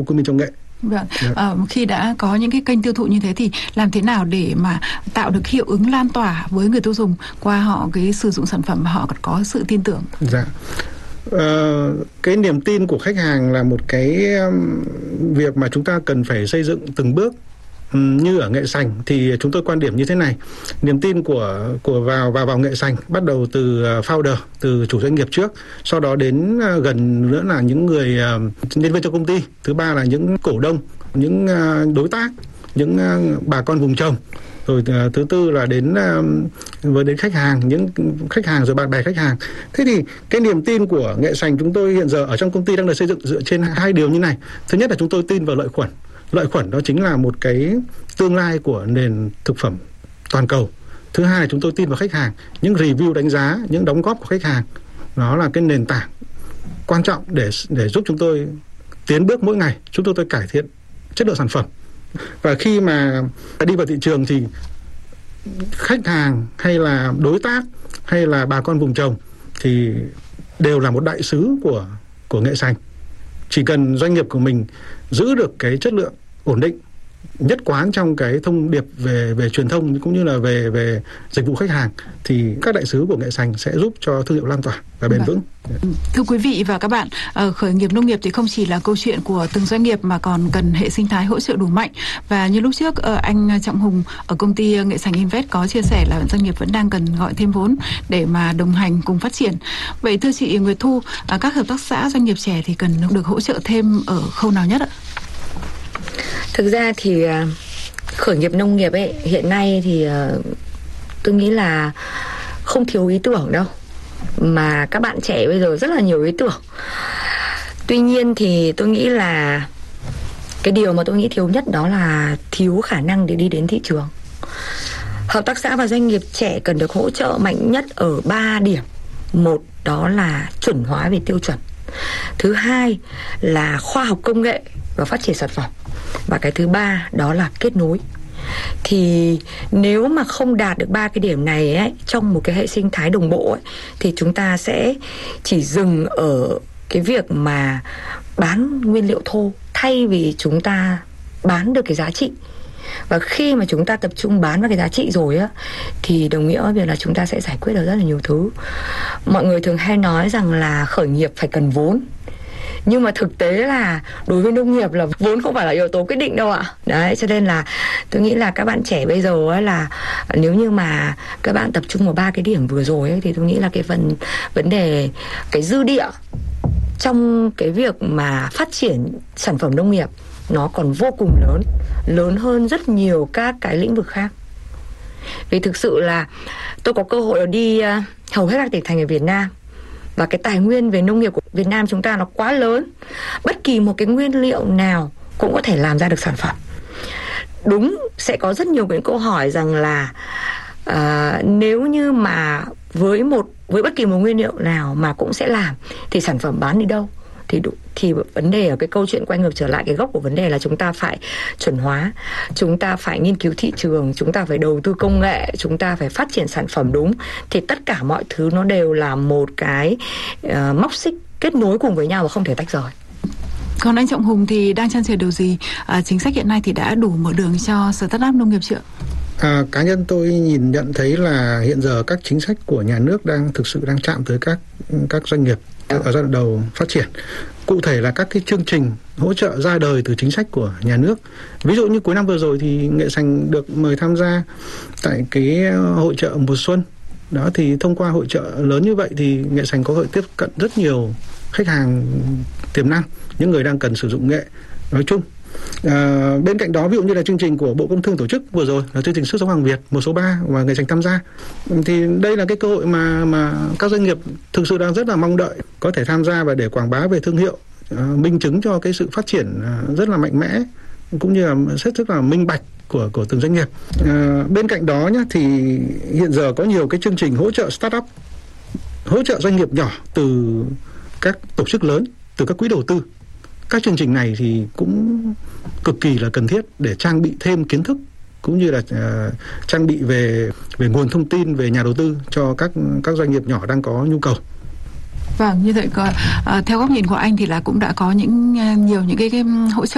của mình trong nghệ. Vâng. Khi đã có những cái kênh tiêu thụ như thế thì làm thế nào để mà tạo được hiệu ứng lan tỏa với người tiêu dùng qua họ cái sử dụng sản phẩm mà họ có sự tin tưởng? Dạ. Cái niềm tin của khách hàng là một cái việc mà chúng ta cần phải xây dựng từng bước. Như ở nghệ sành thì chúng tôi quan điểm như thế này: niềm tin của vào nghệ sành bắt đầu từ founder, từ chủ doanh nghiệp trước, sau đó đến gần nữa là những người nhân viên trong công ty, thứ ba là những cổ đông, những đối tác, những bà con vùng trồng, rồi thứ tư là đến khách hàng, những khách hàng rồi bạn bè khách hàng. Thế thì cái niềm tin của nghệ sành chúng tôi hiện giờ ở trong công ty đang được xây dựng dựa trên hai điều như này. Thứ nhất là chúng tôi tin vào lợi khuẩn. Lợi khuẩn đó chính là một cái tương lai của nền thực phẩm toàn cầu. Thứ hai là chúng tôi tin vào khách hàng. Những review đánh giá, những đóng góp của khách hàng, đó là cái nền tảng quan trọng để giúp chúng tôi tiến bước mỗi ngày, giúp tôi cải thiện chất lượng sản phẩm. Và khi mà đi vào thị trường thì khách hàng hay là đối tác hay là bà con vùng trồng thì đều là một đại sứ của nghệ sành. Chỉ cần doanh nghiệp của mình giữ được cái chất lượng ổn định, nhất quán trong cái thông điệp về truyền thông cũng như là về dịch vụ khách hàng, thì các đại sứ của nghệ sành sẽ giúp cho thương hiệu lan tỏa và bền vững. Thưa quý vị và các bạn, khởi nghiệp nông nghiệp thì không chỉ là câu chuyện của từng doanh nghiệp mà còn cần hệ sinh thái hỗ trợ đủ mạnh. Và như lúc trước anh Trọng Hùng ở công ty Nghệ Sành Invest có chia sẻ là doanh nghiệp vẫn đang cần gọi thêm vốn để mà đồng hành cùng phát triển. Vậy thưa chị Nguyệt Thu, các hợp tác xã doanh nghiệp trẻ thì cần được hỗ trợ thêm ở khâu nào nhất ạ? Thực ra thì khởi nghiệp nông nghiệp ấy hiện nay thì tôi nghĩ là không thiếu ý tưởng đâu, mà các bạn trẻ bây giờ rất là nhiều ý tưởng. Tuy nhiên thì tôi nghĩ là cái điều mà tôi nghĩ thiếu nhất đó là thiếu khả năng để đi đến thị trường. Hợp tác xã và doanh nghiệp trẻ cần được hỗ trợ mạnh nhất ở 3 điểm. Một, đó là chuẩn hóa về tiêu chuẩn. Thứ hai là khoa học công nghệ và phát triển sản phẩm. Và cái thứ ba đó là kết nối. Thì nếu mà không đạt được 3 cái điểm này ấy, trong một cái hệ sinh thái đồng bộ ấy, thì chúng ta sẽ chỉ dừng ở cái việc mà bán nguyên liệu thô thay vì chúng ta bán được cái giá trị. Và khi mà chúng ta tập trung bán vào cái giá trị rồi á, thì đồng nghĩa với việc là chúng ta sẽ giải quyết được rất là nhiều thứ. Mọi người thường hay nói rằng là khởi nghiệp phải cần vốn, nhưng mà thực tế là đối với nông nghiệp là vốn không phải là yếu tố quyết định đâu ạ. Đấy, cho nên là tôi nghĩ là các bạn trẻ bây giờ ấy là nếu như mà các bạn tập trung vào 3 cái điểm vừa rồi ấy, thì tôi nghĩ là cái vấn đề cái dư địa trong cái việc mà phát triển sản phẩm nông nghiệp nó còn vô cùng lớn hơn rất nhiều các cái lĩnh vực khác. Vì thực sự là tôi có cơ hội đi hầu hết các tỉnh thành ở Việt Nam, và cái tài nguyên về nông nghiệp của Việt Nam chúng ta nó quá lớn. Bất kỳ một cái nguyên liệu nào cũng có thể làm ra được sản phẩm. Đúng, sẽ có rất nhiều cái câu hỏi rằng là nếu như mà với bất kỳ một nguyên liệu nào mà cũng sẽ làm thì sản phẩm bán đi đâu? Thì vấn đề ở cái câu chuyện quay ngược trở lại, cái gốc của vấn đề là chúng ta phải chuẩn hóa, chúng ta phải nghiên cứu thị trường, chúng ta phải đầu tư công nghệ, chúng ta phải phát triển sản phẩm đúng. Thì tất cả mọi thứ nó đều là một cái móc xích kết nối cùng với nhau và không thể tách rời. Còn anh Trọng Hùng thì đang trăn trở điều gì? Chính sách hiện nay thì đã đủ mở đường cho startup nông nghiệp chưa? Cá nhân tôi nhìn nhận thấy là hiện giờ các chính sách của nhà nước thực sự đang chạm tới các doanh nghiệp ở giai đoạn đầu phát triển. Cụ thể là các cái chương trình hỗ trợ ra đời từ chính sách của nhà nước. Ví dụ như cuối năm vừa rồi thì Nghệ Sành được mời tham gia tại cái hội chợ mùa xuân. Đó, thì thông qua hội chợ lớn như vậy thì Nghệ Sành có hội tiếp cận rất nhiều khách hàng tiềm năng, những người đang cần sử dụng nghệ nói chung. Bên cạnh đó, ví dụ như là chương trình của Bộ Công Thương tổ chức vừa rồi là chương trình Sức Sống Hàng Việt mùa số 3 và Nghệ Sành tham gia, thì đây là cái cơ hội mà các doanh nghiệp thực sự đang rất là mong đợi có thể tham gia và để quảng bá về thương hiệu, minh chứng cho cái sự phát triển rất là mạnh mẽ cũng như là rất là minh bạch của từng doanh nghiệp. Bên cạnh đó nhá, thì hiện giờ có nhiều cái chương trình hỗ trợ startup, hỗ trợ doanh nghiệp nhỏ từ các tổ chức lớn, từ các quỹ đầu tư. Các chương trình này thì cũng cực kỳ là cần thiết để trang bị thêm kiến thức cũng như là trang bị về nguồn thông tin về nhà đầu tư cho các doanh nghiệp nhỏ đang có nhu cầu. Vâng, như vậy theo góc nhìn của anh thì là cũng đã có nhiều những cái hỗ trợ